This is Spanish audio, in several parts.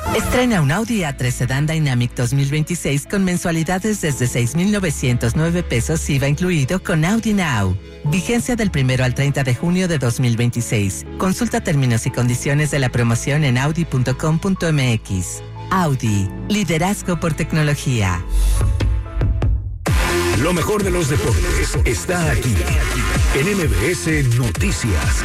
Estrena un Audi A3 Sedan Dynamic 2026 con mensualidades desde 6,909 pesos IVA incluido con Audi Now. Vigencia del 1 al 30 de junio de 2026. Consulta términos y condiciones de la promoción en audi.com.mx. Audi, liderazgo por tecnología. Lo mejor de los deportes está aquí en MBS Noticias.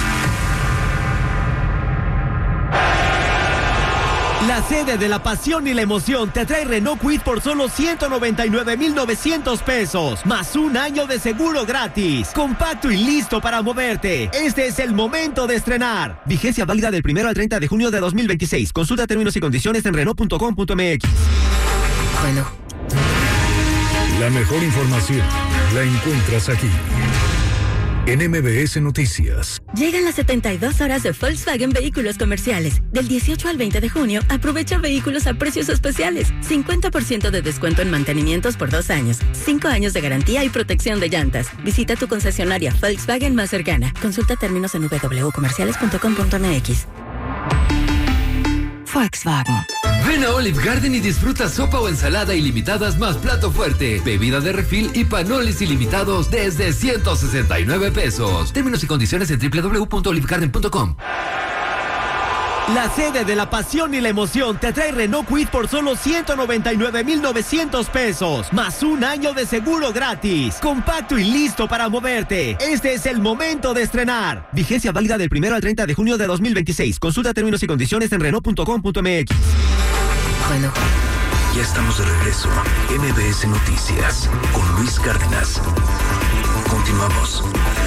La sede de la pasión y la emoción te trae Renault Kwid por solo 199,900 pesos, más un año de seguro gratis. Compacto y listo para moverte. Este es el momento de estrenar. Vigencia válida del 1 al 30 de junio de 2026. Consulta términos y condiciones en Renault.com.mx. Bueno. La mejor información la encuentras aquí en MBS Noticias. Llegan las 72 horas de Volkswagen Vehículos Comerciales. Del 18 al 20 de junio, aprovecha vehículos a precios especiales. 50% de descuento en mantenimientos por 2 años. 5 años de garantía y protección de llantas. Visita tu concesionaria Volkswagen más cercana. Consulta términos en www.comerciales.com.mx. Volkswagen. Ven a Olive Garden y disfruta sopa o ensalada ilimitadas más plato fuerte, bebida de refil y panoles ilimitados desde 169 pesos. Términos y condiciones en www.olivegarden.com. La sede de la pasión y la emoción te trae Renault Kwid por solo 199,900 pesos, más un año de seguro gratis. Compacto y listo para moverte. Este es el momento de estrenar. Vigencia válida del 1 al 30 de junio de 2026. Consulta términos y condiciones en Renault.com.mx. Bueno. Ya estamos de regreso. MBS Noticias con Luis Cárdenas. Continuamos.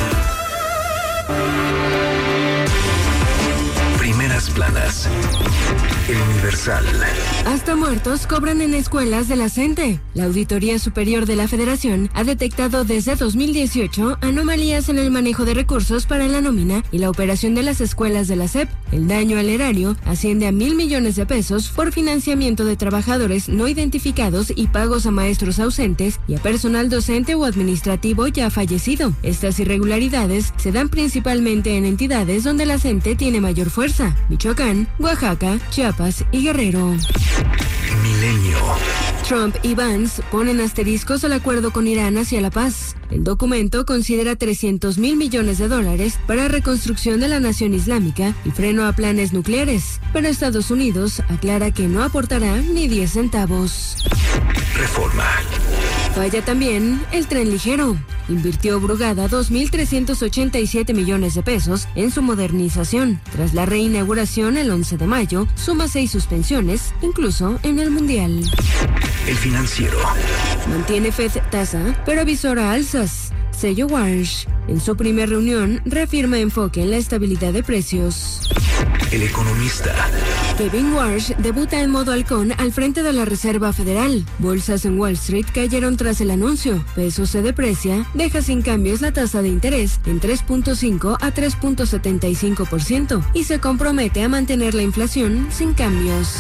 Primeras planas. El Universal. Hasta muertos cobran en escuelas de la CENTE. La Auditoría Superior de la Federación ha detectado desde 2018 anomalías en el manejo de recursos para la nómina y la operación de las escuelas de la SEP. El daño al erario asciende a 1,000 millones de pesos por financiamiento de trabajadores no identificados y pagos a maestros ausentes y a personal docente o administrativo ya fallecido. Estas irregularidades se dan principalmente en entidades donde la CENTE tiene mayor fuerza: Michoacán, Oaxaca, Chiapas y Guerrero. Milenio. Trump y Vance ponen asteriscos al acuerdo con Irán hacia la paz. El documento considera $300,000 millones para reconstrucción de la nación islámica y freno a planes nucleares, pero Estados Unidos aclara que no aportará ni 10 centavos. Reforma. Falla también el tren ligero. Invirtió Brugada 2,387 millones de pesos en su modernización. Tras la reinauguración el 11 de mayo, suma 6 suspensiones, incluso en el Mundial. El Financiero. Mantiene Fed tasa, pero avisora alzas. Sello Warsh. En su primera reunión, reafirma enfoque en la estabilidad de precios. El Economista. Kevin Warsh debuta en modo halcón al frente de la Reserva Federal. Bolsas en Wall Street cayeron tras el anuncio. Peso se deprecia, deja sin cambios la tasa de interés en 3.5 a 3.75% y se compromete a mantener la inflación sin cambios.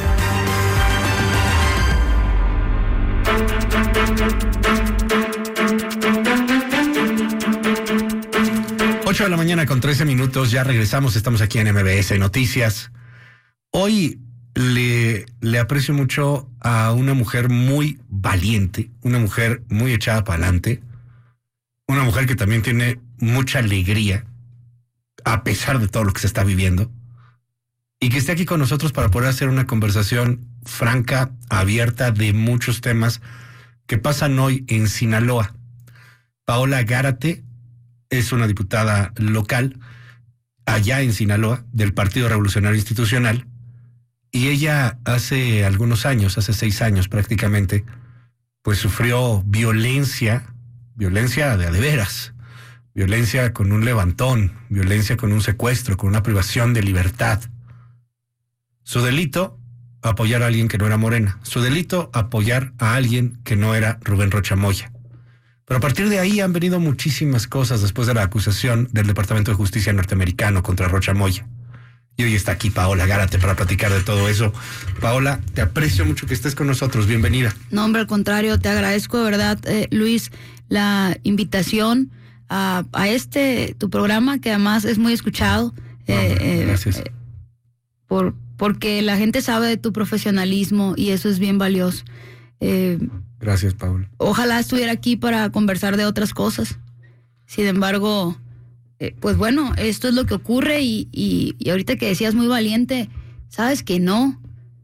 Ocho de la mañana con 13 minutos, ya regresamos, estamos aquí en MBS Noticias. Hoy le aprecio mucho a una mujer muy valiente, una mujer muy echada para adelante, una mujer que también tiene mucha alegría, a pesar de todo lo que se está viviendo, y que esté aquí con nosotros para poder hacer una conversación franca, abierta, de muchos temas que pasan hoy en Sinaloa. Paola Gárate es una diputada local allá en Sinaloa del Partido Revolucionario Institucional, y ella hace algunos años, hace 6 años prácticamente, pues sufrió violencia de a de veras, violencia con un levantón, violencia con un secuestro, con una privación de libertad. Su delito, apoyar a alguien que no era Morena. Su delito, apoyar a alguien que no era Rubén Rocha Moya. Pero a partir de ahí han venido muchísimas cosas después de la acusación del Departamento de Justicia norteamericano contra Rocha Moya. Y hoy está aquí Paola Gárate para platicar de todo eso. Paola, te aprecio mucho que estés con nosotros. Bienvenida. No, hombre, al contrario, te agradezco de verdad, Luis, la invitación a tu programa, que además es muy escuchado. Gracias. Por porque la gente sabe de tu profesionalismo y eso es bien valioso. Gracias, Paula. Ojalá estuviera aquí para conversar de otras cosas. Sin embargo, pues bueno, esto es lo que ocurre y ahorita que decías muy valiente, sabes que no.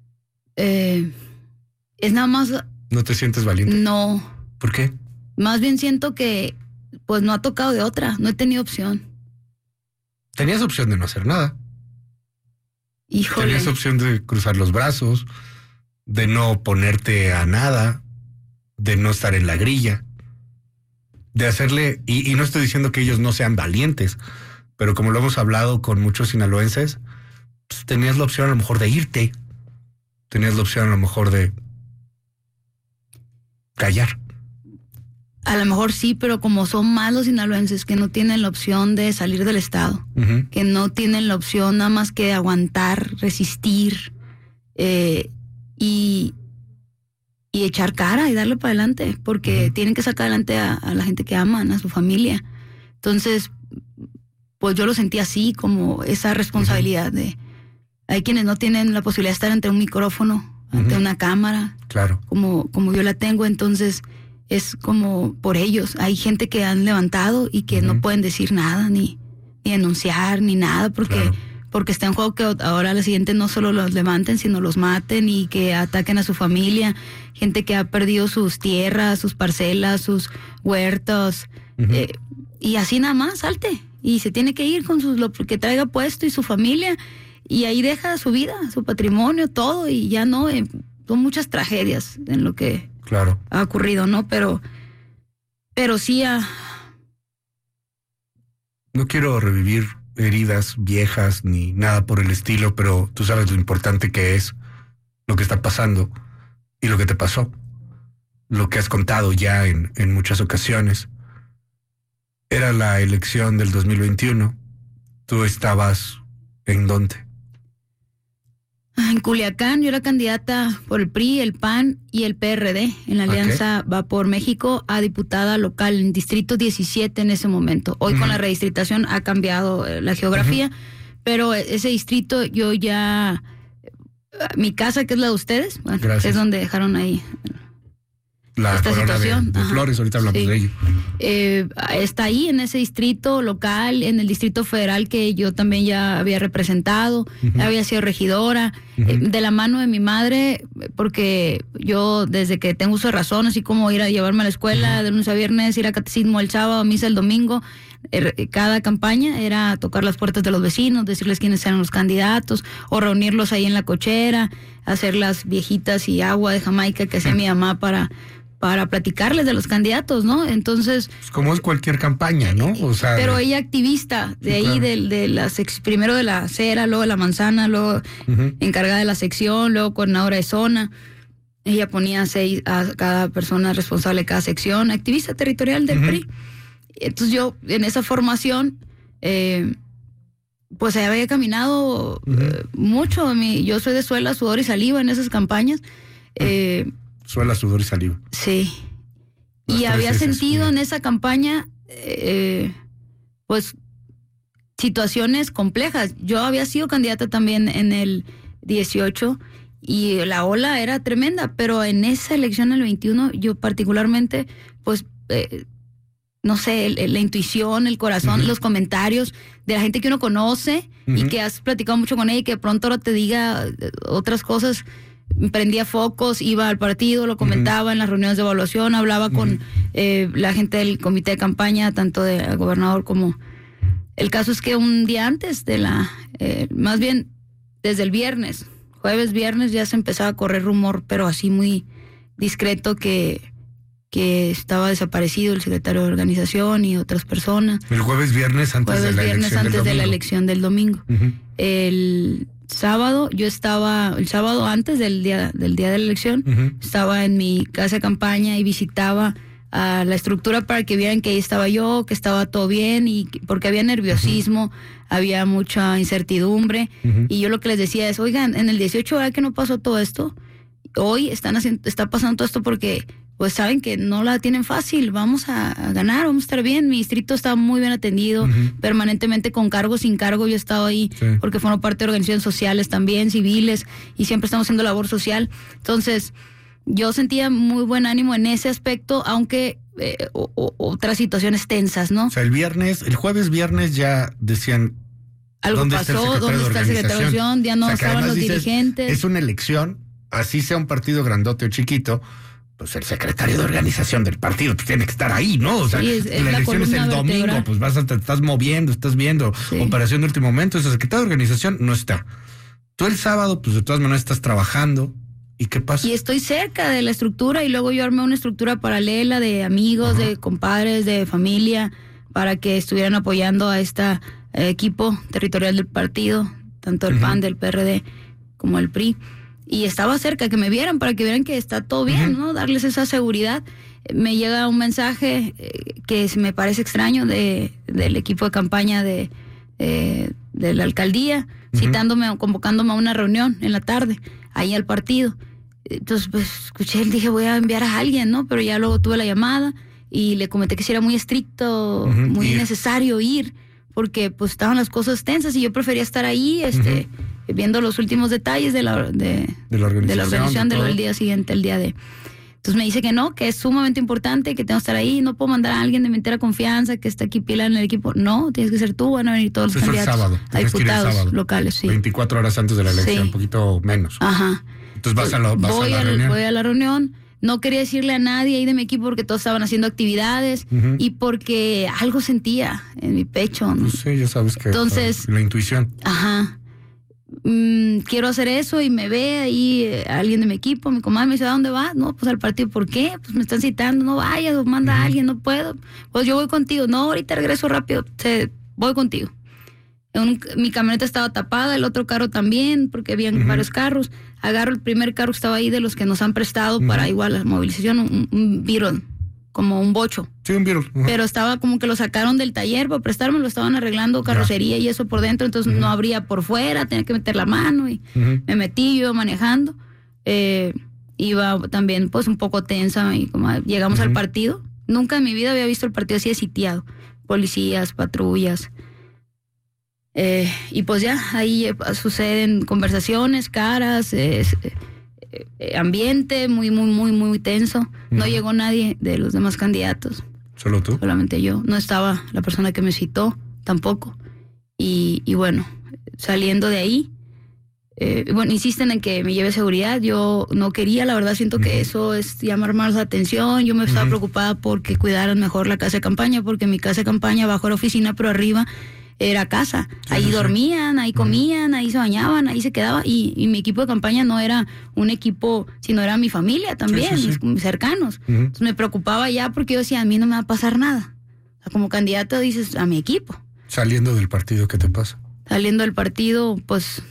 Es nada más... ¿No te sientes valiente? No. ¿Por qué? Más bien siento que pues no ha tocado de otra, no he tenido opción. Tenías opción de no hacer nada. Híjole. Tenías opción de cruzar los brazos, de no oponerte a nada, de no estar en la grilla, de hacerle, y no estoy diciendo que ellos no sean valientes, pero como lo hemos hablado con muchos sinaloenses, pues tenías la opción a lo mejor de irte, tenías la opción a lo mejor de callar. A lo mejor sí, pero como son más los sinaloenses que no tienen la opción de salir del estado, que no tienen la opción nada más que de aguantar, resistir y echar cara y darle para adelante, porque tienen que sacar adelante a la gente que aman, a su familia. Entonces, pues yo lo sentí así, como esa responsabilidad de... Hay quienes no tienen la posibilidad de estar ante un micrófono, ante una cámara, claro, como yo la tengo, entonces... Es como por ellos. Hay gente que han levantado y que no pueden decir nada, ni denunciar, ni nada, porque está en juego que ahora la siguiente no solo los levanten, sino los maten y que ataquen a su familia. Gente que ha perdido sus tierras, sus parcelas, sus huertos. Y así nada más, salte. Y se tiene que ir con lo que traiga puesto y su familia. Y ahí deja su vida, su patrimonio, todo. Y ya no, son muchas tragedias en lo que... Claro. Ha ocurrido, ¿no? Pero sí No quiero revivir heridas viejas ni nada por el estilo, pero tú sabes lo importante que es lo que está pasando y lo que te pasó. Lo que has contado ya en muchas ocasiones. Era la elección del 2021. ¿Tú estabas en dónde? En Culiacán, yo era candidata por el PRI, el PAN y el PRD en la alianza Va por México a diputada local en Distrito 17 en ese momento. Hoy con la redistritación ha cambiado la geografía, pero ese distrito yo ya... Mi casa, que es la de ustedes, bueno, es donde dejaron ahí... La esta corona situación de Flores, ahorita hablamos de ello. Está ahí en ese distrito local, en el distrito federal que yo también ya había representado, había sido regidora, de la mano de mi madre, porque yo desde que tengo uso de razón, así como ir a llevarme a la escuela de lunes a viernes, ir a catecismo el sábado, misa el domingo, cada campaña era tocar las puertas de los vecinos, decirles quiénes eran los candidatos, o reunirlos ahí en la cochera, hacer las viejitas y agua de Jamaica que hacía mi mamá para platicarles de los candidatos, ¿no? Entonces... Pues como es cualquier campaña, ¿no? O sea... Pero ella activista, de ahí, primero de la acera, luego de la manzana, luego encargada de la sección, luego coordinadora de zona. Ella ponía 6 a cada persona responsable de cada sección, activista territorial del PRI. Entonces yo, en esa formación, pues había caminado mucho. Yo soy de suela, sudor y saliva en esas campañas. Suela, sudor y saliva. Sí. Y había sentido en esa campaña, pues, situaciones complejas. Yo había sido candidata también en el 18 y la ola era tremenda, pero en esa elección del 21 yo particularmente, pues, no sé, la intuición, el corazón, los comentarios de la gente que uno conoce y que has platicado mucho con ella y que de pronto ahora te diga otras cosas. Prendía focos, iba al partido, lo comentaba en las reuniones de evaluación, hablaba con la gente del comité de campaña, tanto del gobernador como... El caso es que un día antes de más bien desde el viernes, jueves, viernes, ya se empezaba a correr rumor, pero así muy discreto, que estaba desaparecido el secretario de organización y otras personas. El jueves, viernes antes de la elección del domingo. El sábado, yo estaba, el sábado antes del día de la elección, estaba en mi casa de campaña y visitaba a la estructura para que vieran que ahí estaba yo, que estaba todo bien, y porque había nerviosismo, había mucha incertidumbre, y yo lo que les decía es, oigan, en el 18 ¿verdad que no pasó todo esto? Hoy está pasando todo esto porque pues saben que no la tienen fácil, vamos a ganar, vamos a estar bien. Mi distrito está muy bien atendido, permanentemente con cargo, sin cargo, yo he estado ahí porque formo parte de organizaciones sociales también, civiles, y siempre estamos haciendo labor social. Entonces, yo sentía muy buen ánimo en ese aspecto, aunque otras situaciones tensas, ¿no? O sea, el jueves, viernes ya decían... Algo pasó, ¿dónde está el secretario de organización? Ya no estaban los dirigentes. Es una elección, así sea un partido grandote o chiquito, pues el secretario de organización del partido pues tiene que estar ahí, ¿no? O sea, sí, la elección es el domingo, vertebral. pues te estás moviendo, estás viendo operación de último momento, ese secretario de organización no está. Tú el sábado, pues de todas maneras estás trabajando. ¿Y qué pasa? Y estoy cerca de la estructura, y luego yo armé una estructura paralela de amigos, de compadres, de familia, para que estuvieran apoyando a este equipo territorial del partido, tanto el PAN, del PRD, como el PRI. Y estaba cerca, que me vieran, para que vieran que está todo bien, ¿no? Darles esa seguridad. Me llega un mensaje que me parece extraño del equipo de campaña de la alcaldía, citándome, convocándome a una reunión en la tarde, ahí al partido. Entonces, pues, escuché, dije, voy a enviar a alguien, ¿no? Pero ya luego tuve la llamada y le comenté que si era muy estricto, muy necesario ir, porque pues estaban las cosas tensas y yo prefería estar ahí, viendo los últimos detalles de la organización del día siguiente, el día de... Entonces me dice que no, que es sumamente importante, que tengo que estar ahí, no puedo mandar a alguien de mi entera confianza que está aquí pila en el equipo. No, tienes que ser tú, van a venir todos los candidatos a diputados locales, sí. 24 horas antes de la elección, un poquito menos. Ajá. Entonces vas a la reunión. Voy a la reunión. No quería decirle a nadie ahí de mi equipo porque todos estaban haciendo actividades y porque algo sentía en mi pecho, ¿no? Sí, ya sabes que entonces, la intuición. Ajá. Quiero hacer eso y me ve ahí alguien de mi equipo, mi comadre me dice, ¿a dónde vas? No, pues al partido. ¿Por qué? Pues me están citando, no vayas, manda a alguien, no puedo. Pues yo voy contigo. No, ahorita regreso rápido, voy contigo. Mi camioneta estaba tapada, el otro carro también, porque habían varios carros. Agarro el primer carro que estaba ahí de los que nos han prestado para igual la movilización, un Beetle, como un bocho. Sí, un Beetle. Pero estaba como que lo sacaron del taller para prestarme, lo estaban arreglando carrocería y eso por dentro, entonces no abría por fuera, tenía que meter la mano y me metí, yo iba manejando. Iba también pues un poco tensa y como llegamos al partido. Nunca en mi vida había visto el partido así de sitiado. Policías, patrullas. Y pues ya, ahí suceden conversaciones, caras, ambiente muy, muy, muy, muy tenso. No llegó nadie de los demás candidatos. ¿Solo tú? Solamente yo. No estaba la persona que me citó, tampoco. Y bueno, saliendo de ahí, insisten en que me lleve seguridad. Yo no quería, la verdad siento que eso es llamar más la atención. Yo me estaba preocupada porque cuidaran mejor la casa de campaña, porque mi casa de campaña abajo era oficina, pero arriba era casa. Ahí dormían, ahí comían, ahí se bañaban, ahí se quedaba. Y mi equipo de campaña no era un equipo, sino era mi familia también, mis cercanos. Entonces me preocupaba ya porque yo decía, a mí no me va a pasar nada. O sea, como candidato dices, a mi equipo. Saliendo del partido, ¿qué te pasa? Saliendo del partido, pues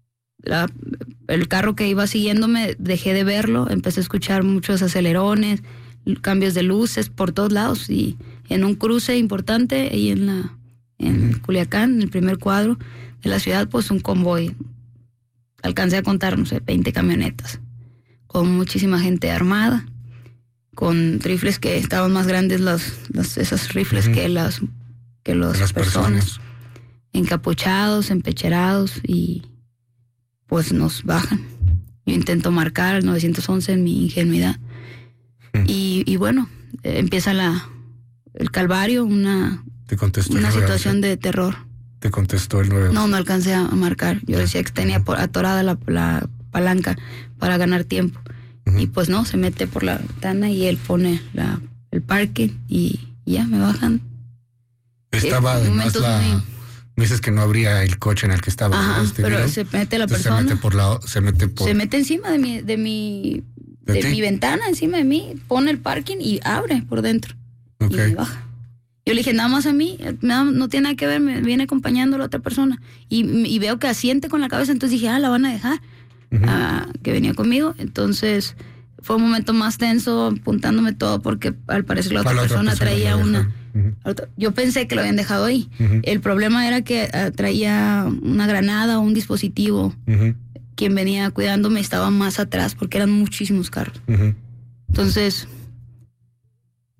el carro que iba siguiéndome, dejé de verlo, empecé a escuchar muchos acelerones, cambios de luces por todos lados. Y en un cruce importante, ahí en Culiacán, en el primer cuadro de la ciudad, pues un convoy. Alcancé a contar, no sé, 20 camionetas, con muchísima gente armada, con rifles que estaban más grandes, esas rifles que las personas, encapuchados, empecherados, y pues nos bajan. Yo intento marcar el 911 en mi ingenuidad. Y bueno, empieza el calvario, una situación de terror. ¿Te contestó el 911? No alcancé a marcar. Yo decía que tenía atorada la palanca para ganar tiempo. Y pues no, se mete por la ventana y él pone el parque y ya me bajan. Estaba además me dices que no abría el coche en el que estaba. Ajá, pero se mete la persona. Se mete encima de mi ventana, encima de mí, pone el parking y abre por dentro. Y me baja. Yo le dije, nada más a mí, no tiene nada que ver, me viene acompañando la otra persona. Y veo que asiente con la cabeza, entonces dije, la van a dejar, que venía conmigo. Entonces fue un momento más tenso, apuntándome todo, porque al parecer la otra persona traía una... Yo pensé que lo habían dejado ahí. El problema era que traía una granada o un dispositivo. Quien venía cuidándome estaba más atrás, porque eran muchísimos carros. Entonces...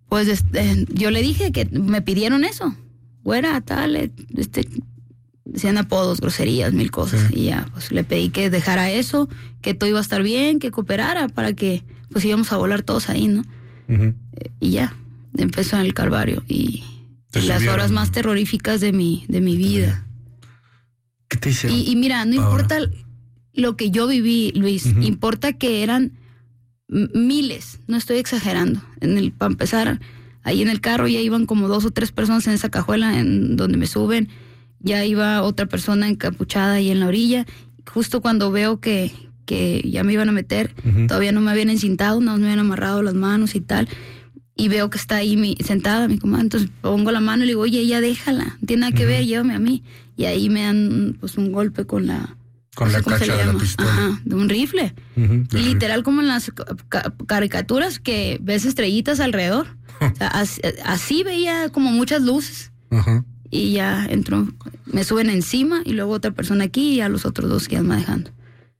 Pues yo le dije que me pidieron eso. Güera, tal, decían apodos, groserías, 1000 cosas. Sí. Y ya, pues le pedí que dejara eso, que todo iba a estar bien, que cooperara para que pues íbamos a volar todos ahí, ¿no? Uh-huh. Y ya, empezó el calvario y las horas más terroríficas de mi vida. ¿Qué te hicieron? Y mira, no importa lo que yo viví, Luis, uh-huh. Importa que eran miles, no estoy exagerando. Para empezar, ahí en el carro ya iban como 2 o 3 personas en esa cajuela en donde me suben, ya iba otra persona encapuchada ahí en la orilla. Justo cuando veo que ya me iban a meter, uh-huh. Todavía no me habían encintado, no me habían amarrado las manos y tal, y veo que está ahí sentada mi comadre, entonces pongo la mano y le digo, oye, ya déjala, no tiene nada que ver, llévame a mí. Y ahí me dan pues un golpe con la cacha de la pistola. Ajá, de un rifle. Uh-huh, y literal como en las caricaturas que ves estrellitas alrededor. O sea, así veía como muchas luces. Uh-huh. Y ya entró, me suben encima y luego otra persona aquí y a los otros 2 que iban manejando.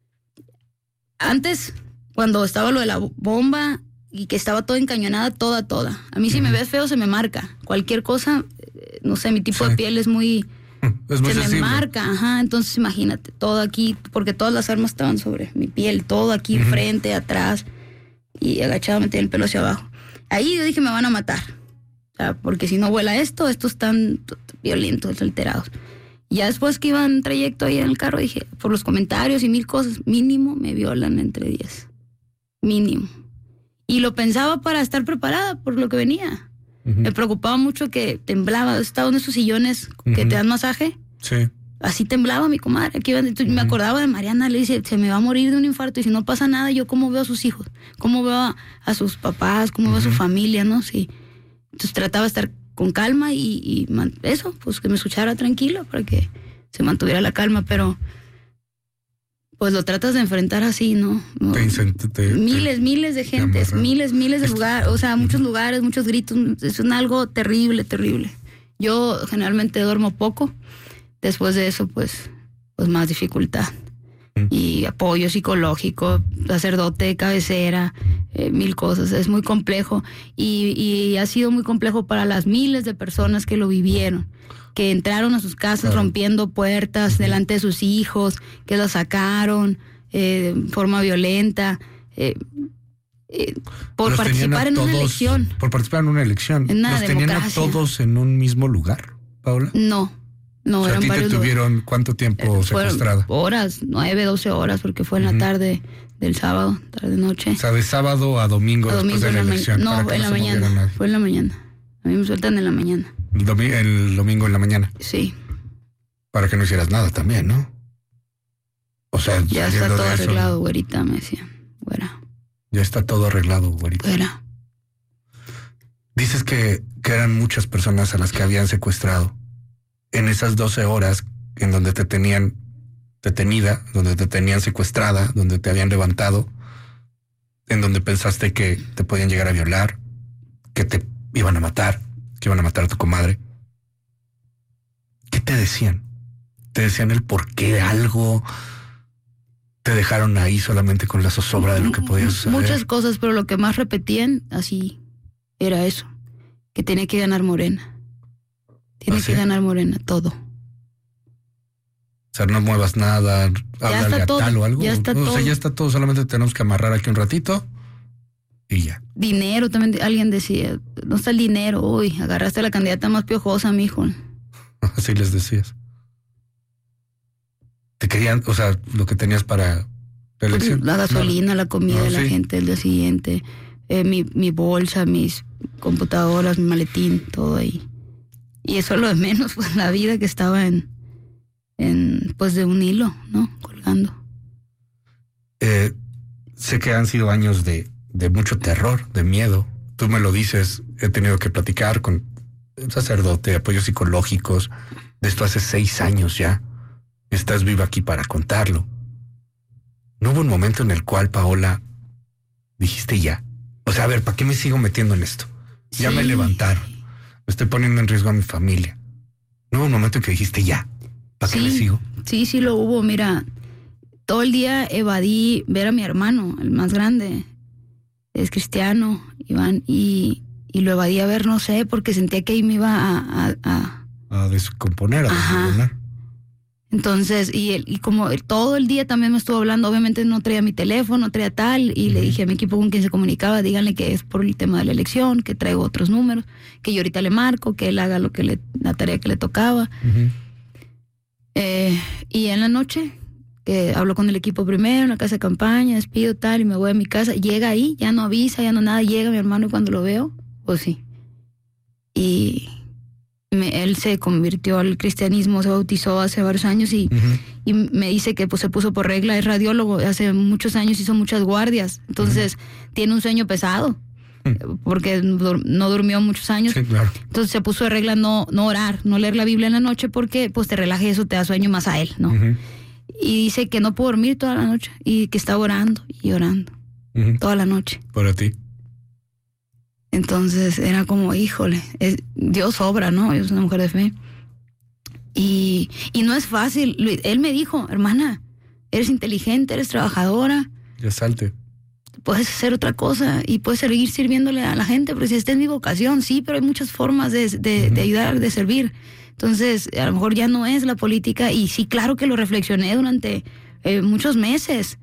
Antes, cuando estaba lo de la bomba y que estaba toda encañonada, toda. A mí si me ves feo se me marca. Cualquier cosa, no sé, mi tipo de piel es muy sensible. Me marca, ajá. Entonces imagínate, todo aquí, porque todas las armas estaban sobre mi piel, todo aquí, frente, atrás, y agachado me tenía el pelo hacia abajo. Ahí yo dije, me van a matar. O sea, porque si no vuela estos están violentos, alterados. Y ya después que iba en trayecto ahí en el carro, dije, por los comentarios y 1000 cosas, mínimo me violan entre 10. Mínimo. Y lo pensaba para estar preparada por lo que venía. Uh-huh. Me preocupaba mucho que temblaba. Estaba en esos sillones que te dan masaje. Sí. Así temblaba mi comadre. Aquí me acordaba de Mariana, le dice, se me va a morir de un infarto y si no pasa nada, yo cómo veo a sus hijos, cómo veo a sus papás, cómo veo a su familia, ¿no? Sí. Entonces trataba de estar con calma y eso, pues que me escuchara tranquilo para que se mantuviera la calma, pero pues lo tratas de enfrentar así, ¿no? Miles de gentes, miles de lugares, o sea, muchos lugares, muchos gritos, es algo terrible. Yo generalmente duermo poco, después de eso pues más dificultad. Y apoyo psicológico, sacerdote, cabecera, 1000 cosas, es muy complejo y ha sido muy complejo para las miles de personas que lo vivieron, que entraron a sus casas rompiendo puertas delante de sus hijos, que los sacaron de forma violenta, por participar en una elección. Por participar en una elección. En una ¿Los tenían a todos en un mismo lugar, Paola? No, o sea, eran ¿a ti varios te tuvieron cuánto tiempo secuestrada? Horas, 9, 12 horas, porque fue en la tarde del sábado, tarde-noche. O sea, de sábado a domingo después de la elección. No, en la mañana. Fue en la mañana. A mí me sueltan en la mañana. El domingo en la mañana. Sí. Para que no hicieras nada también, ¿no? O sea, ya está todo arreglado, güerita, me decían. Güera. Ya está todo arreglado, güerita. Güera. Dices que eran muchas personas a las que habían secuestrado. En esas 12 horas en donde te tenían detenida, donde te tenían secuestrada, donde te habían levantado, en donde pensaste que te podían llegar a violar, que te iban a matar, que iban a matar a tu comadre. ¿Qué te decían? ¿Te decían el por qué de algo? ¿Te dejaron ahí solamente con la zozobra de lo que podía suceder? Muchas cosas, pero lo que más repetían así era eso, que tenía que ganar Morena. Tiene que ganar Morena, todo. O sea, no muevas nada, háblale a tal o algo. Ya está todo. O sea, ya está todo, solamente tenemos que amarrar aquí un ratito y ya. Dinero, también alguien decía, no está el dinero, uy, agarraste a la candidata más piojosa, mijo. Así les decías. Te querían, o sea, lo que tenías para la elección. La gasolina, la comida de la gente el día siguiente, mi bolsa, mis computadoras, mi maletín, todo ahí. Y eso es lo de menos, pues la vida que estaba en pues de un hilo, ¿no? Colgando. Sé que han sido años de mucho terror, de miedo. Tú me lo dices, he tenido que platicar con un sacerdote, apoyos psicológicos. De esto hace 6 años ya. Estás viva aquí para contarlo. ¿No hubo un momento en el cual, Paola, dijiste ya? O sea, a ver, ¿para qué me sigo metiendo en esto? Ya me levantaron. Me estoy poniendo en riesgo a mi familia. ¿No hubo un momento en que dijiste ya? ¿Para qué me sigo? Sí lo hubo. Mira, todo el día evadí ver a mi hermano, el más grande. Es cristiano, Iván, y y lo evadí a ver, no sé, porque sentía que ahí me iba a descomponer, a desmoronar. Entonces, y como todo el día también me estuvo hablando, obviamente no traía mi teléfono, no traía tal, y le dije a mi equipo con quien se comunicaba, díganle que es por el tema de la elección, que traigo otros números, que yo ahorita le marco, que él haga la tarea que le tocaba. Y en la noche, que hablo con el equipo primero, en la casa de campaña, despido tal, y me voy a mi casa, llega ahí, ya no avisa, ya no nada, llega mi hermano y cuando lo veo, pues sí. Y él se convirtió al cristianismo, se bautizó hace varios años y me dice que pues se puso por regla, es radiólogo, hace muchos años hizo muchas guardias, entonces tiene un sueño pesado, porque no durmió muchos años. Sí, claro. Entonces se puso de regla no orar, no leer la Biblia en la noche porque pues te relaja y eso te da sueño más a él, ¿no? Y dice que no pudo dormir toda la noche y que estaba orando y orando toda la noche. Para ti. Entonces era como, híjole, Dios obra, ¿no? Yo soy una mujer de fe. Y no es fácil. Él me dijo, hermana, eres inteligente, eres trabajadora. Ya salte. Puedes hacer otra cosa y puedes seguir sirviéndole a la gente, porque si esta es mi vocación, sí, pero hay muchas formas de ayudar, de servir. Entonces, a lo mejor ya no es la política, y sí, claro que lo reflexioné durante muchos meses.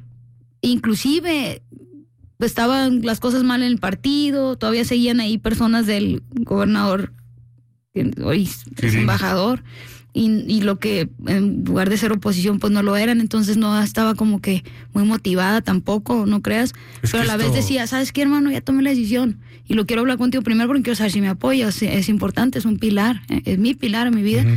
Inclusive, estaban las cosas mal en el partido, todavía seguían ahí personas del gobernador, que hoy es embajador, y lo que en lugar de ser oposición pues no lo eran, entonces no estaba como que muy motivada tampoco, no creas, pero a la vez decía, ¿sabes qué, hermano? Ya tomé la decisión y lo quiero hablar contigo primero porque quiero saber si me apoyas, es importante, es un pilar, es mi pilar en mi vida.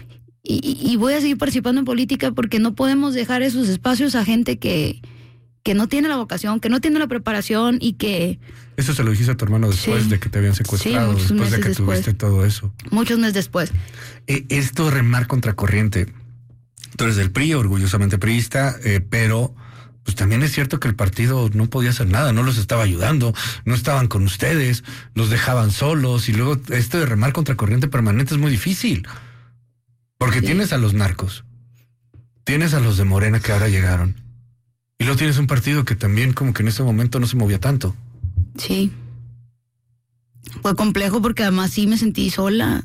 Y voy a seguir participando en política porque no podemos dejar esos espacios a gente que no tiene la vocación, que no tiene la preparación y que... Eso se lo dijiste a tu hermano después de que te habían secuestrado, después de que tuviste todo eso. Muchos meses después. Esto de remar contracorriente. Tú eres del PRI, orgullosamente priista, pero pues también es cierto que el partido no podía hacer nada, no los estaba ayudando, no estaban con ustedes, los dejaban solos, y luego esto de remar contracorriente permanente es muy difícil. Porque tienes a los narcos, tienes a los de Morena que ahora llegaron, y luego tienes un partido que también como que en ese momento no se movía tanto. Sí. Fue complejo porque además sí me sentí sola.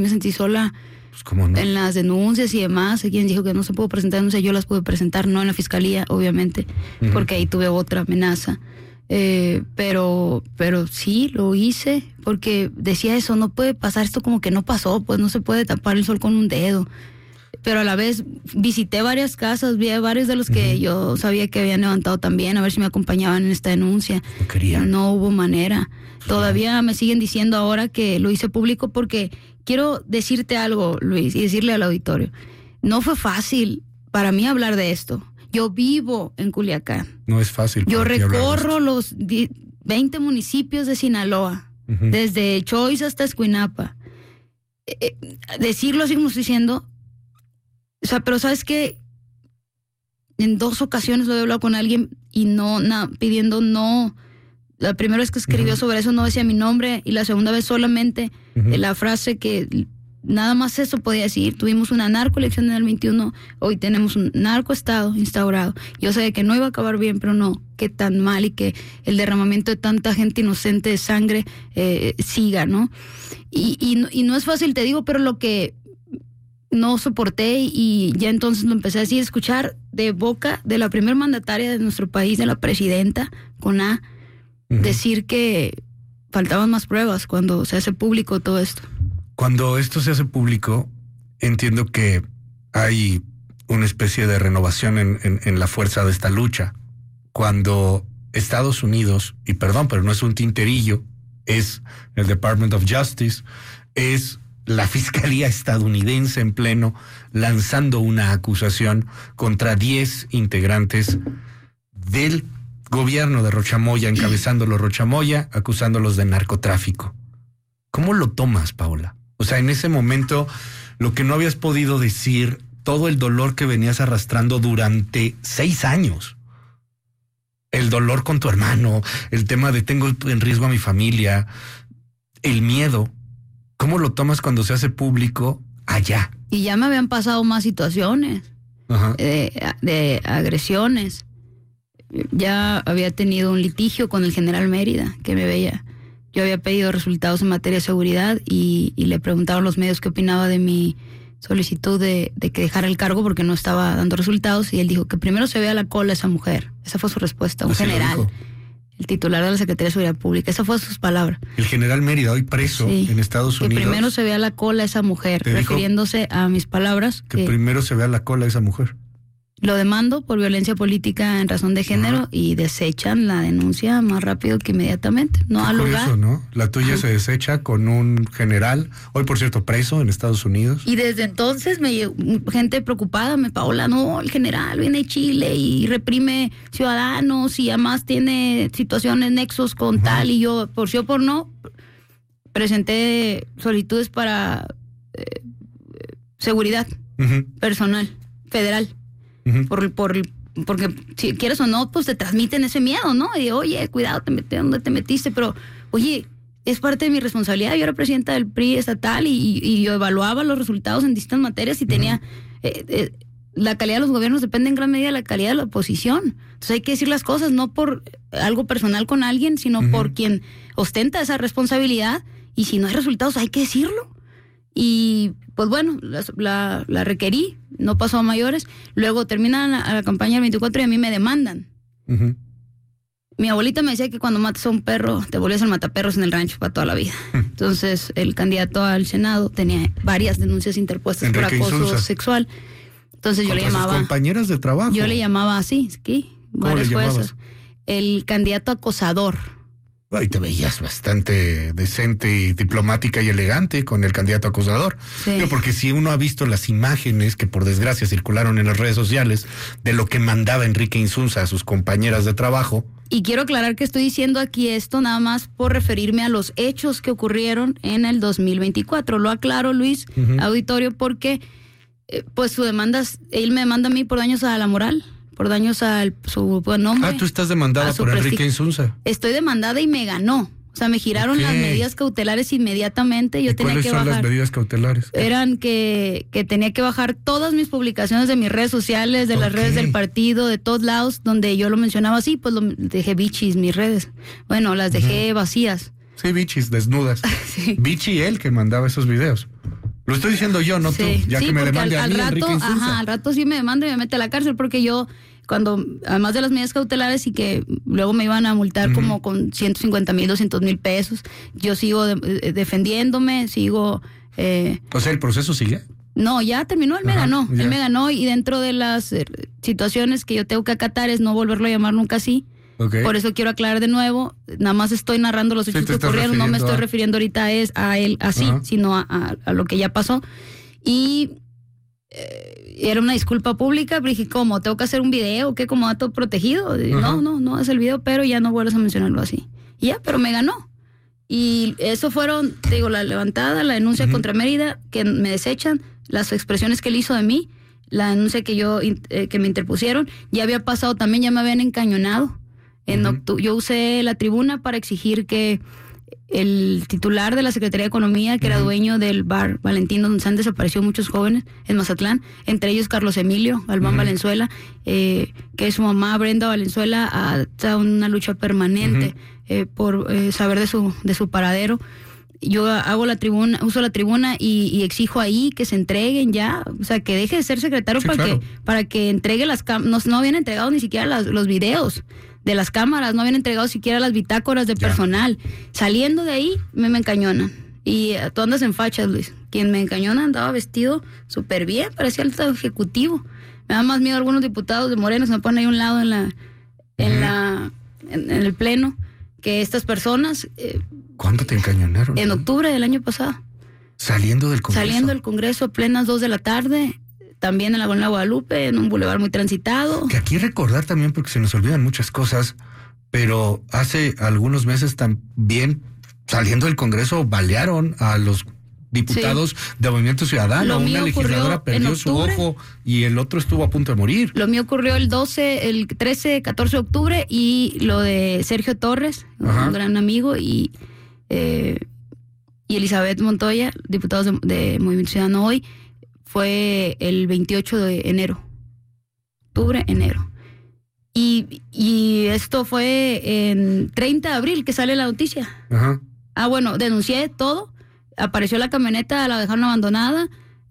Pues cómo no. En las denuncias y demás. Hay quien dijo que no se pudo presentar denuncias, yo las pude presentar, no en la fiscalía, obviamente, porque ahí tuve otra amenaza. Pero sí, lo hice, porque decía eso, no puede pasar esto como que no pasó, pues no se puede tapar el sol con un dedo. Pero a la vez visité varias casas, vi a varios de los que yo sabía que habían levantado también, a ver si me acompañaban en esta denuncia. No querían. No hubo manera. Todavía me siguen diciendo ahora que lo hice público porque quiero decirte algo, Luis, y decirle al auditorio. No fue fácil para mí hablar de esto. Yo vivo en Culiacán. No es fácil. Yo recorro los 20 municipios de Sinaloa, desde Choice hasta Escuinapa. Decirlo así como estoy diciendo... O sea, pero ¿sabes qué? En 2 ocasiones lo he hablado con alguien y pidiendo no. La primera vez que escribió sobre eso no decía mi nombre, y la segunda vez solamente la frase que nada más eso podía decir. Tuvimos una narcoelección en el 21, hoy tenemos un narcoestado instaurado. Yo sabía que no iba a acabar bien, pero no, que tan mal, y que el derramamiento de tanta gente inocente de sangre siga, ¿no? Y no es fácil, te digo, pero lo que no soporté, y ya entonces lo empecé así a escuchar de boca de la primer mandataria de nuestro país, de la presidenta, con A, decir que faltaban más pruebas cuando se hace público todo esto. Cuando esto se hace público, entiendo que hay una especie de renovación en la fuerza de esta lucha. Cuando Estados Unidos, y perdón, pero no es un tinterillo, es el Department of Justice, es la Fiscalía estadounidense en pleno, lanzando una acusación contra 10 integrantes del gobierno de Rocha Moya, encabezándolo Rocha Moya, acusándolos de narcotráfico. ¿Cómo lo tomas, Paola? O sea, en ese momento, lo que no habías podido decir, todo el dolor que venías arrastrando durante 6 años. El dolor con tu hermano, el tema de tengo en riesgo a mi familia, el miedo. ¿Cómo lo tomas cuando se hace público allá? Y ya me habían pasado más situaciones de agresiones. Ya había tenido un litigio con el general Mérida, que me veía yo había pedido resultados en materia de seguridad y le preguntaron a los medios qué opinaba de mi solicitud de que dejara el cargo porque no estaba dando resultados, y él dijo que primero se vea la cola esa mujer. Esa fue su respuesta, un general, el titular de la Secretaría de Seguridad Pública. Esas fueron sus palabras. El general Mérida, hoy preso en Estados Unidos. Que primero se vea la cola esa mujer, refiriéndose a mis palabras. Que primero se vea la cola esa mujer. Lo demando por violencia política en razón de género y desechan la denuncia más rápido que inmediatamente. No ha lugar. ¿No? La tuya se desecha con un general, hoy por cierto preso en Estados Unidos. Y desde entonces me llegó gente preocupada, Paola, no, el general viene de Chile y reprime ciudadanos y además tiene situaciones, nexos con tal, y yo, por sí o por no, presenté solicitudes para seguridad personal, federal. Porque si quieres o no, pues te transmiten ese miedo, ¿no? Y oye, cuidado, ¿dónde te metiste? Pero, oye, es parte de mi responsabilidad. Yo era presidenta del PRI estatal y yo evaluaba los resultados en distintas materias y tenía... la calidad de los gobiernos depende en gran medida de la calidad de la oposición. Entonces hay que decir las cosas no por algo personal con alguien, sino por quien ostenta esa responsabilidad. Y si no hay resultados, hay que decirlo. Y pues bueno, la requerí, no pasó a mayores. Luego termina la campaña del 24 y a mí me demandan. Mi abuelita me decía que cuando matas a un perro te volvías el mataperros en el rancho para toda la vida. Entonces el candidato al Senado tenía varias denuncias interpuestas por acoso sexual. Entonces yo le llamaba... sus compañeras de trabajo. Yo le llamaba así, varias fuerzas. El candidato acosador. Y te veías bastante decente y diplomática y elegante con el candidato acosador. Porque si uno ha visto las imágenes que por desgracia circularon en las redes sociales de lo que mandaba Enrique Insunza a sus compañeras de trabajo. Y quiero aclarar que estoy diciendo aquí esto nada más por referirme a los hechos que ocurrieron en el 2024. Lo aclaro, Luis, auditorio, porque pues su demanda, él me demanda a mí por daños a la moral, por daños a su buen nombre. Tú estás demandada por Enrique Insunza. Estoy demandada y me ganó. O sea, me giraron las medidas cautelares inmediatamente. Yo tenía que bajar. ¿Cuáles son las medidas cautelares? Eran que tenía que bajar todas mis publicaciones de mis redes sociales, de las redes del partido, de todos lados, donde yo lo mencionaba así, pues dejé bichis mis redes. Bueno, las dejé vacías. Sí, bichis, desnudas. Bichi él que mandaba esos videos. Lo estoy diciendo yo, no tú. Ya que me demande a mí, Enrique Insunza. Al rato sí me demanda y me mete a la cárcel porque yo... Cuando, además de las medidas cautelares y que luego me iban a multar como con 150,000, 200,000 pesos, yo sigo defendiéndome, sigo... O sea, ¿el proceso sigue? No, ya terminó, él me ganó. Él me ganó y dentro de las situaciones que yo tengo que acatar es no volverlo a llamar nunca así. Por eso quiero aclarar de nuevo, nada más estoy narrando los hechos que ocurrieron, no me estoy refiriendo ahorita a él así, sino a lo que ya pasó. Y... era una disculpa pública, pero dije, ¿cómo? ¿Tengo que hacer un video? ¿Qué? ¿Como dato protegido? No es el video, pero ya no vuelvas a mencionarlo así. Y ya, pero me ganó. Y eso fueron, te digo, la levantada, la denuncia contra Mérida, que me desechan, las expresiones que él hizo de mí, la denuncia que me interpusieron, ya había pasado también, ya me habían encañonado. Yo usé la tribuna para exigir que el titular de la Secretaría de Economía, que era dueño del bar Valentino, donde se han desaparecido muchos jóvenes en Mazatlán, entre ellos Carlos Emilio Galván Valenzuela, que su mamá Brenda Valenzuela ha una lucha permanente por saber de su paradero. Yo uso la tribuna y exijo ahí que se entreguen ya, o sea, que deje de ser secretario para que entregue las cámaras. No habían entregado ni siquiera los videos de las cámaras, no habían entregado siquiera las bitácoras de personal. Saliendo de ahí, me encañonan. Y tú andas en fachas, Luis. Quien me encañona andaba vestido súper bien, parecía alto ejecutivo. Me da más miedo algunos diputados de Morena, se me ponen ahí a un lado en el pleno, que estas personas... ¿Cuándo te encañonaron? En octubre del año pasado. ¿Saliendo del Congreso? Saliendo del Congreso a plenas 2 de la tarde... También en la Colonia Guadalupe, en un bulevar muy transitado. Que aquí recordar también, porque se nos olvidan muchas cosas, pero hace algunos meses también, saliendo del Congreso, balearon a los diputados de Movimiento Ciudadano. Una legisladora perdió su ojo y el otro estuvo a punto de morir. Lo mío ocurrió el 13, 14 de octubre, y lo de Sergio Torres, un gran amigo, y Elizabeth Montoya, diputados de Movimiento Ciudadano hoy, fue el 28 de enero. Octubre, enero. Y esto fue en 30 de abril que sale la noticia. Bueno, denuncié todo, apareció la camioneta, la dejaron abandonada,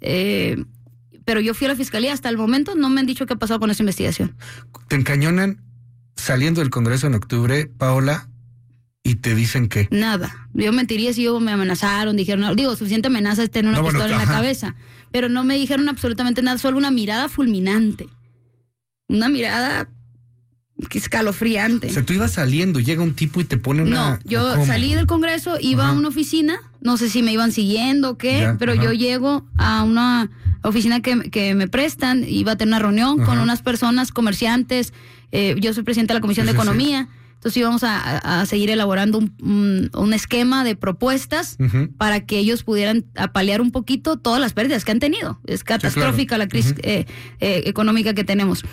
pero yo fui a la fiscalía. Hasta el momento no me han dicho qué ha pasado con esa investigación. Te encañonan saliendo del Congreso en octubre, Paola, y te dicen que... Nada. Yo mentiría si me amenazaron, dijeron, suficiente amenaza es tener una pistola en la cabeza, pero no me dijeron absolutamente nada, solo una mirada fulminante. Una mirada escalofriante. O sea, tú ibas saliendo, llega un tipo y te pone una... No, yo salí del Congreso, iba a una oficina, no sé si me iban siguiendo o qué, pero yo llego a una oficina que me prestan, iba a tener una reunión con unas personas, comerciantes, yo soy presidenta de la Comisión de Economía, entonces íbamos a seguir elaborando un esquema de propuestas para que ellos pudieran paliar un poquito todas las pérdidas que han tenido. Es catastrófica la crisis económica que tenemos.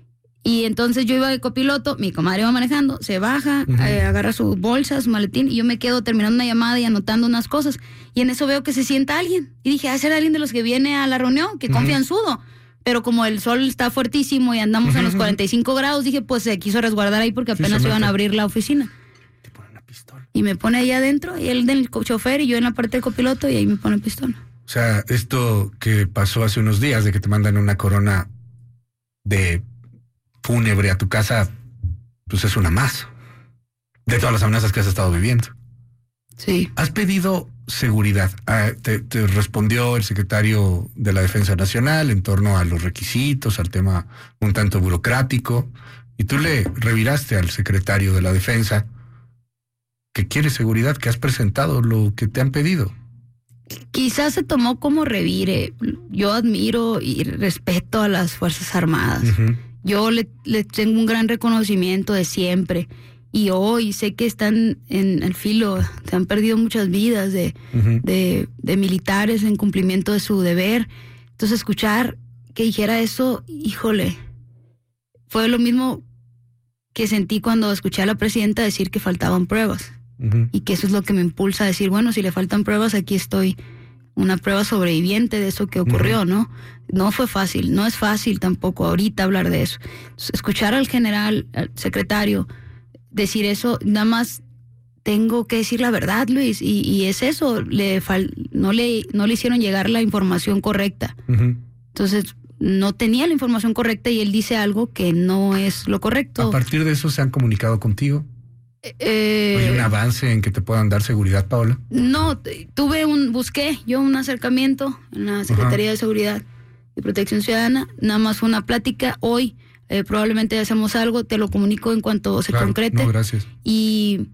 Y entonces yo iba de copiloto, mi comadre va manejando, se baja, agarra sus bolsas, su maletín, y yo me quedo terminando una llamada y anotando unas cosas. Y en eso veo que se sienta alguien. Y dije, ¿será alguien de los que viene a la reunión? Que confianzudo. Pero como el sol está fuertísimo y andamos en los 45 grados, dije, pues se quiso resguardar ahí porque apenas iban a abrir la oficina. Te pone una pistola. Y me pone ahí adentro, y él del chofer y yo en la parte del copiloto, y ahí me pone pistola. O sea, esto que pasó hace unos días, de que te mandan una corona de fúnebre a tu casa, pues es una más de todas las amenazas que has estado viviendo. Sí. ¿Has pedido seguridad? Te respondió el secretario de la Defensa Nacional en torno a los requisitos, al tema un tanto burocrático, y tú le reviraste al secretario de la Defensa que quiere seguridad, que has presentado lo que te han pedido. Quizás se tomó como revire. Yo admiro y respeto a las Fuerzas Armadas. Yo le tengo un gran reconocimiento de siempre. Y hoy sé que están en el filo, se han perdido muchas vidas de militares en cumplimiento de su deber. Entonces, escuchar que dijera eso, híjole, fue lo mismo que sentí cuando escuché a la presidenta decir que faltaban pruebas. Y que eso es lo que me impulsa a decir, bueno, si le faltan pruebas, aquí estoy, una prueba sobreviviente de eso que ocurrió, ¿no? No fue fácil, no es fácil tampoco ahorita hablar de eso. Entonces, escuchar al general, al secretario, decir eso, nada más tengo que decir la verdad, Luis, y es eso, no le hicieron llegar la información correcta. Entonces, no tenía la información correcta y él dice algo que no es lo correcto. ¿A partir de eso se han comunicado contigo? ¿Hay un avance en que te puedan dar seguridad, Paola? No, busqué yo un acercamiento en la Secretaría de Seguridad y Protección Ciudadana, nada más fue una plática. Hoy probablemente hacemos algo, te lo comunico en cuanto se concrete. No, gracias. Y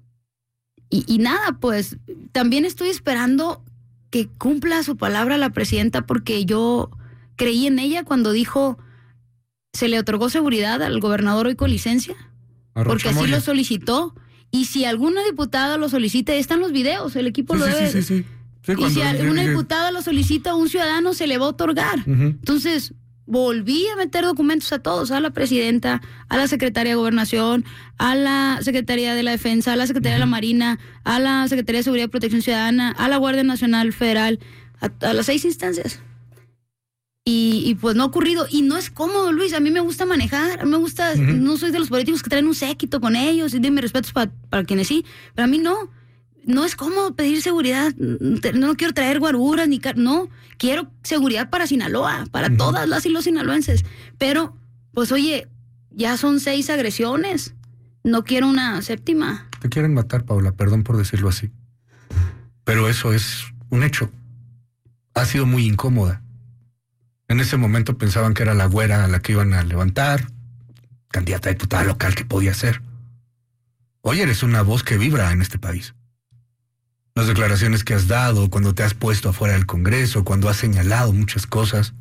nada, pues también estoy esperando que cumpla su palabra la presidenta, porque yo creí en ella cuando dijo, se le otorgó seguridad al gobernador hoy con licencia. Porque así lo solicitó. Y si alguna diputada lo solicita, están los videos, el equipo lo debe. Sí, y si alguna diputada lo solicita, un ciudadano se le va a otorgar. Entonces, volví a meter documentos a todos, a la presidenta, a la secretaria de Gobernación, a la Secretaría de la Defensa, a la Secretaría de la Marina, a la Secretaría de Seguridad y Protección Ciudadana, a la Guardia Nacional Federal, a las 6 instancias. Y pues no ha ocurrido, y no es cómodo, Luis. A mí me gusta manejar, a mí me gusta, no soy de los políticos que traen un séquito con ellos, y de mis respetos para quienes sí, pero a mí no es cómodo pedir seguridad. No quiero traer guaruras, no, quiero seguridad para Sinaloa, para todas las y los sinaloenses, pero pues oye, ya son 6 agresiones, no quiero una 7ª. Te quieren matar, Paola, perdón por decirlo así, pero eso es un hecho. Ha sido muy incómoda. En ese momento pensaban que era la güera a la que iban a levantar, candidata a diputada local que podía ser. Hoy eres una voz que vibra en este país. Las declaraciones que has dado, cuando te has puesto afuera del Congreso, cuando has señalado muchas cosas,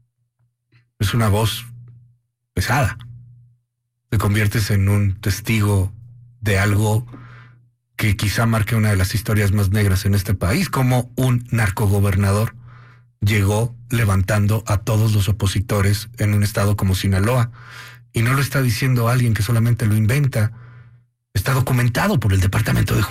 es una voz pesada. Te conviertes en un testigo de algo que quizá marque una de las historias más negras en este país, como un narcogobernador llegó levantando a todos los opositores en un estado como Sinaloa. Y no lo está diciendo alguien que solamente lo inventa. Está documentado por el Departamento de Justicia.